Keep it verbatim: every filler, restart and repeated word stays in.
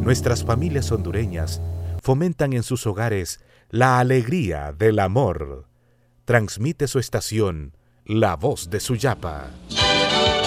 nuestras familias hondureñas fomentan en sus hogares la alegría del amor. Transmite su estación, La Voz de Suyapa.